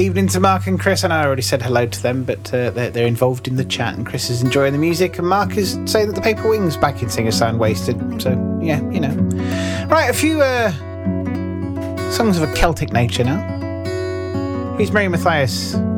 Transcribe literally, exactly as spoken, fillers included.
evening to Mark and Chris. I know I already said hello to them, but uh, they're, they're involved in the chat, and Chris is enjoying the music, and Mark is saying that the Paper Wings back in Singer Sound Wasted. So, yeah, you know. Right, a few uh, songs of a Celtic nature now. Here's Mary Mathias.